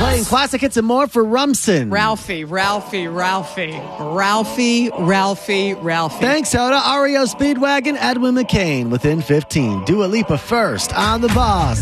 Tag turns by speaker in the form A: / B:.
A: Playing classic hits and more for Rumson.
B: Ralphie.
A: Thanks, Hoda. REO Speedwagon, Edwin McCain within 15. Dua Lipa first on The Boss.